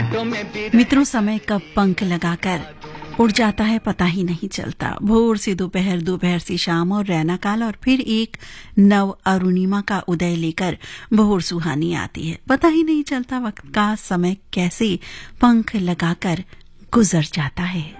मित्रों, समय कब पंख लगाकर उड़ जाता है पता ही नहीं चलता। भोर से दोपहर, दोपहर से शाम और रैना काल, और फिर एक नव अरुणिमा का उदय लेकर भोर सुहानी आती है। पता ही नहीं चलता वक्त का, समय कैसे पंख लगाकर गुजर जाता है।